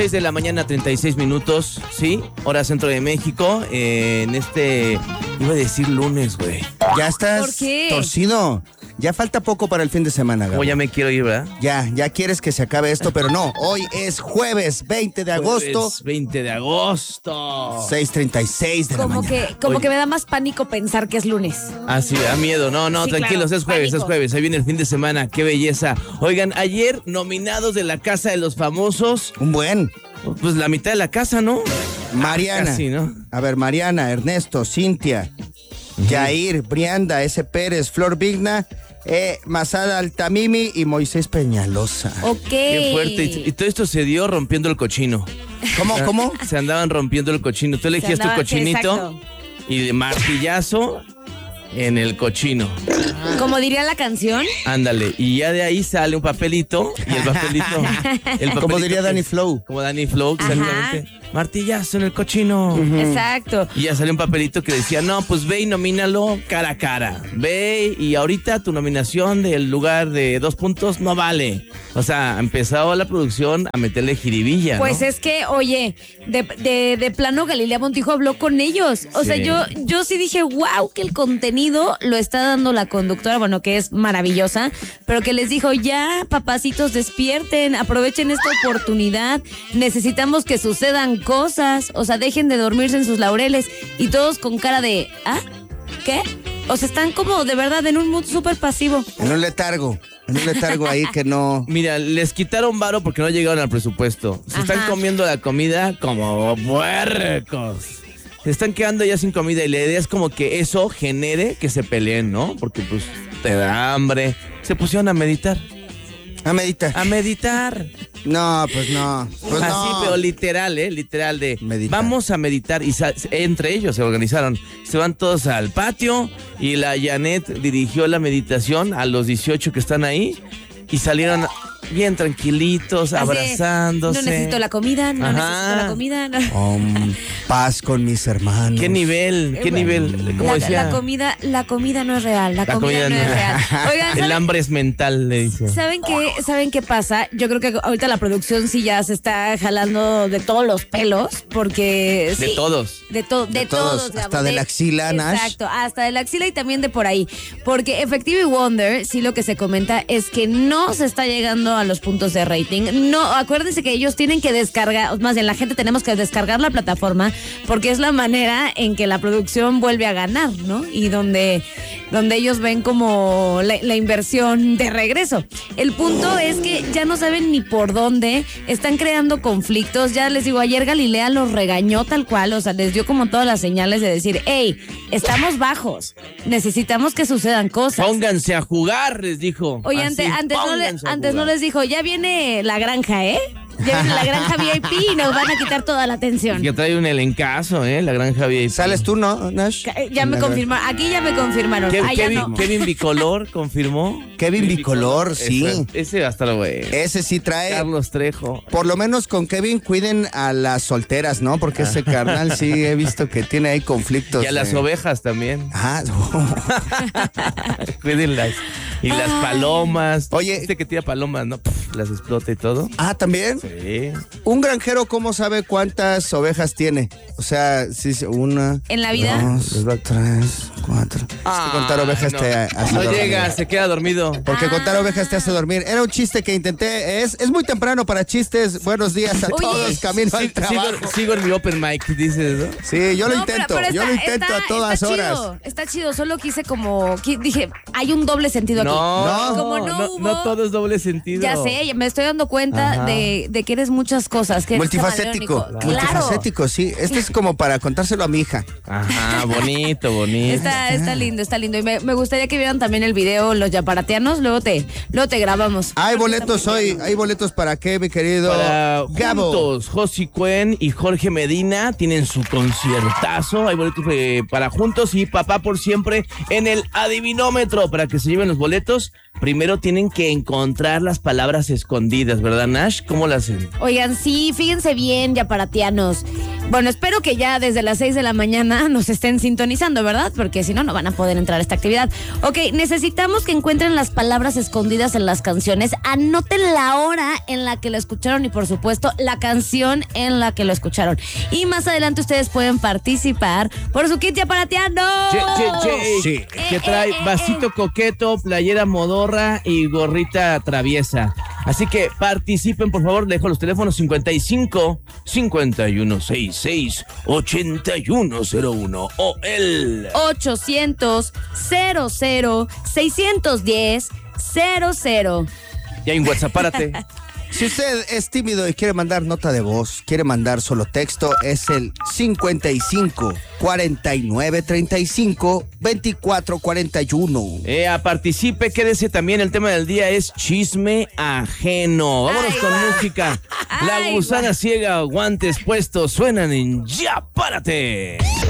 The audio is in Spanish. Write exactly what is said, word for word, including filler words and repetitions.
seis de la mañana, treinta y seis minutos, ¿sí? Hora centro de México, eh, en este, iba a decir lunes, güey. Ya estás ¿Por qué? torcido. Ya falta poco para el fin de semana, Gabo. Como ya me quiero ir, ¿verdad? Ya, ya quieres que se acabe esto, pero no. Hoy es jueves veinte de agosto. Jueves veinte de agosto. seis treinta y seis de la Como mañana. que, como Oye. que me da más pánico pensar que es lunes. Ah, sí, da miedo. No, no, Sí, tranquilos, claro, es jueves, pánico. es jueves. Ahí viene el fin de semana, qué belleza. Oigan, ayer nominados de la Casa de los Famosos, Un buen. pues la mitad de la casa, ¿no? Mariana. Casi, ¿no? A ver, Mariana, Ernesto, Cintia, Yair, Brianda, S. Pérez, Flor Vigna, eh, Masada Altamimi y Moisés Peñalosa. Ok. Qué fuerte. Y, y todo esto se dio rompiendo el cochino. ¿Cómo, cómo? Se andaban rompiendo el cochino. Tú elegías tu andaban- cochinito exacto. y de martillazo en el cochino. Como diría la canción. Ándale. Y ya de ahí sale un papelito y el papelito. el papelito Como diría que- Danny Flow. Como Danny Flow, exactamente. Martillazo en el cochino. Exacto. Y ya salió un papelito que decía, no, pues ve y nomínalo cara a cara. Ve y ahorita tu nominación del lugar de dos puntos no vale. O sea, empezó la producción a meterle jiribilla, Pues ¿no? es que, oye, de, de, de plano Galilea Montijo habló con ellos. O Sí. sea, yo, yo sí dije, wow, que el contenido lo está dando la conductora, bueno, que es maravillosa, pero que les dijo, ya, papacitos, despierten, aprovechen esta oportunidad, necesitamos que sucedan cosas, o sea, dejen de dormirse en sus laureles. Y todos con cara de, ¿ah? ¿Qué? O sea, están como de verdad en un mood súper pasivo. En un letargo. En un letargo ahí que no. Mira, les quitaron varo porque no llegaron al presupuesto. Se están Ajá. comiendo la comida como puercos. Se están quedando ya sin comida y la idea es como que eso genere que se peleen, ¿no? Porque pues te da hambre. Se pusieron a meditar. A meditar. A meditar. No, pues no. Pues Así, no. pero literal, ¿eh? Literal de Meditar. vamos a meditar y sa- entre ellos se organizaron. Se van todos al patio y la Janet dirigió la meditación a los dieciocho que están ahí y salieron bien tranquilitos, Así de, abrazándose. No necesito la comida, no Ajá. necesito la comida. no. Om, paz con mis hermanos. ¿Qué nivel? ¿Qué Eh, nivel? ¿Cómo la, decía? la comida, la comida no es real, la, comida, no es real. Oigan, El ¿saben, hambre es mental, le dice. ¿saben qué, ¿saben qué pasa? Yo creo que ahorita la producción sí ya se está jalando de todos los pelos, porque De sí, todos. De, to- de, De todos, todos, Gabo, hasta de la axila, Nash. Exacto, hasta de la axila y también de por ahí. Porque Effective Wonder, sí lo que se comenta es que no se está llegando a los puntos de rating. No, acuérdense que ellos tienen que descargar, más bien la gente tenemos que descargar la plataforma porque es la manera en que la producción vuelve a ganar, ¿no? Y donde, donde ellos ven como la, la inversión de regreso. El punto es que ya no saben ni por dónde, están creando conflictos. Ya les digo, ayer Galilea los regañó tal cual, o sea, les dio como todas las señales de decir, hey, estamos bajos, necesitamos que sucedan cosas. Pónganse a jugar, les dijo. Oye, Así, antes, antes, no, le- pónganse a antes no jugar. les dijo, ya viene la granja, ¿eh? Ya viene la granja V I P y nos van a quitar toda la atención. Que trae un elencazo, ¿eh? La granja V I P. ¿Sales tú, no, Nash? Ca- Ya me La- confirmaron, aquí ya me confirmaron. Ke- Allá Kevin, no. Kevin Bicolor confirmó. Kevin Bicolor, sí. Ese, ese va a estar bueno. Ese sí trae. Carlos Trejo. Por lo menos con Kevin cuiden a las solteras, ¿no? Porque ese carnal sí he visto que tiene ahí conflictos. Y a las eh. ovejas también. Ah, Cuídenlas. Y las palomas. Oye. Este que tira palomas, ¿no? Pff, las explota y todo. ah, también. Sí. Un granjero, ¿cómo sabe cuántas ovejas tiene? O sea, sí, sí, una. ¿En la vida? Dos, tres, cuatro. Es que contar ovejas no. te hace No dormir. llega, se queda dormido. Porque Ah. contar ovejas te hace dormir. Era un chiste que intenté. Es, es muy temprano para chistes. Buenos días a Oye. todos. Camino Sí, al sigo, trabajo. sigo en mi open mic, dices, ¿no? Sí, yo lo No, pero- intento. pero yo lo está- intento está- a todas está horas. Chido, está chido, solo quise como, qui- dije, hay un doble sentido aquí. No, Como no, no, hubo, no todo es doble sentido. Ya sé, me estoy dando cuenta Ajá. de, de que eres muchas cosas. Que eres Multifacético. camaleónico. Multifacético, sí. Este es como para contárselo a mi hija. Ajá, bonito, bonito. Está, está lindo, está lindo. Y me, me gustaría que vieran también el video Los Yaparatianos, luego te, luego te grabamos. Hay Porque boletos está muy hoy. lindo. Hay boletos para qué, mi querido Para Gabo. juntos, Josi Cuen y Jorge Medina tienen su conciertazo. Hay boletos eh, para juntos y Papá por Siempre en el adivinómetro. Para que se lleven los boletos, primero tienen que encontrar las palabras escondidas, ¿verdad, Nash? ¿Cómo las hacen? Oigan, sí, fíjense bien, Yaparatianos. Bueno, espero que ya desde las seis de la mañana nos estén sintonizando, ¿verdad? Porque si no, no van a poder entrar a esta actividad. Ok, necesitamos que encuentren las palabras escondidas en las canciones. Anoten la hora en la que lo escucharon y, por supuesto, la canción en la que lo escucharon. Y más adelante ustedes pueden participar por su kit yaparateando. Che, che, che, Sí. que trae Eh, eh, eh, vasito eh. coqueto, playera modorra y gorrita traviesa. Así que participen, por favor. Dejo los teléfonos cincuenta y cinco, cincuenta y uno sesenta y seis, ochenta y uno cero uno o el ochocientos, cero cero, seiscientos diez, cero cero. y hay un WhatsApp, párate. Si usted es tímido y quiere mandar nota de voz, quiere mandar solo texto, es el cincuenta y cinco, cuarenta y nueve, treinta y cinco, veinticuatro, cuarenta y uno. Eh, a participe, quédese también. El tema del día es chisme ajeno. Vámonos Ay, con va. música. La Ay, gusana va. ciega, guantes puestos, suenan en Ya Párate.